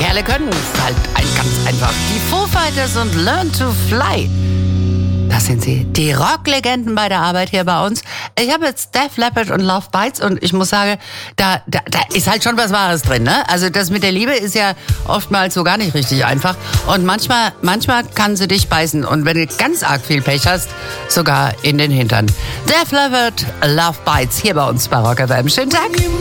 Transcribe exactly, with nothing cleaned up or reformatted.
Kerle können es halt ein, ganz einfach. Die Foo Fighters und Learn to Fly. Das sind sie, die Rocklegenden bei der Arbeit hier bei uns. Ich habe jetzt Def Leppard und Love Bites und ich muss sagen, da, da, da ist halt schon was Wahres drin, ne? Also das mit der Liebe ist ja oftmals so gar nicht richtig einfach und manchmal, manchmal kann sie dich beißen und wenn du ganz arg viel Pech hast, sogar in den Hintern. Def Leppard, Love Bites hier bei uns bei Rock F M. Schönen Tag.